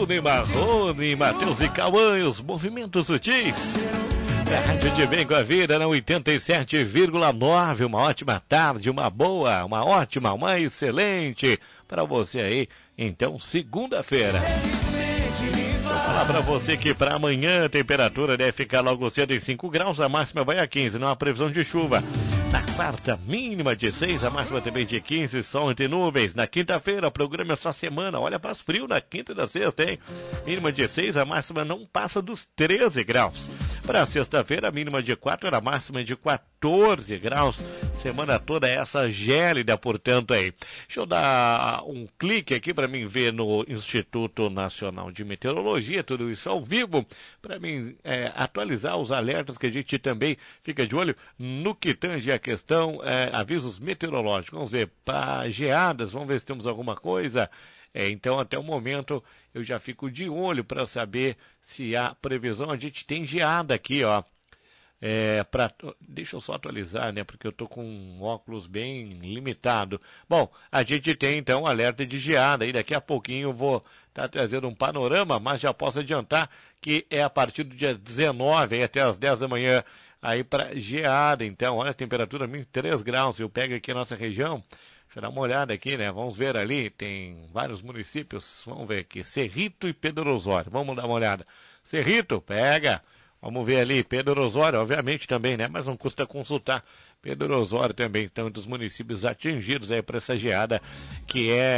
Bruno e Marrone, Matheus e Cauã, os movimentos sutis. Rádio de Bem com a Vida na 87,9. Uma ótima tarde, uma boa, uma ótima, uma excelente para você aí. Então, segunda-feira. Vou falar para você que para amanhã a temperatura deve ficar logo cedo em 5 graus, a máxima vai a 15, não há previsão de chuva. Na quarta, mínima de 6, a máxima também de 15, sol entre nuvens. Na quinta-feira, programa essa semana, olha, faz frio na quinta e na sexta, hein? Mínima de 6, a máxima não passa dos 13 graus. Para sexta-feira, a mínima de 4, a máxima de 14 graus. Semana toda essa gélida, portanto, aí. Deixa eu dar um clique aqui para mim ver no Instituto Nacional de Meteorologia, tudo isso ao vivo, para mim atualizar os alertas que a gente também fica de olho no que tange a questão, avisos meteorológicos. Vamos ver, para geadas, vamos ver se temos alguma coisa. Então, até o momento, eu já fico de olho para saber se há previsão. A gente tem geada aqui, ó. Deixa eu só atualizar, né? Porque eu tô com um óculos bem limitado. Bom, a gente tem, então, alerta de geada. E daqui a pouquinho eu vou estar trazendo um panorama, mas já posso adiantar que é a partir do dia 19, aí até as 10 da manhã, aí para geada. Então, olha a temperatura, 3 graus. Eu pego aqui a nossa região. Deixa eu dar uma olhada aqui, né? Vamos ver ali, tem vários municípios. Vamos ver aqui, Cerrito e Pedro Osório. Vamos dar uma olhada. Cerrito, pega. Vamos ver ali, Pedro Osório, obviamente também, né? Mas não custa consultar. Pedro Osório também, então, dos municípios atingidos aí por essa geada, que é